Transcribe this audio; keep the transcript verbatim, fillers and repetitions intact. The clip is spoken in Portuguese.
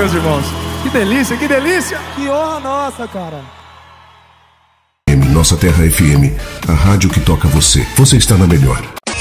meus irmãos. Que delícia, que delícia. Que honra nossa, cara. Nossa Terra F M, a rádio que toca você. Você está na melhor.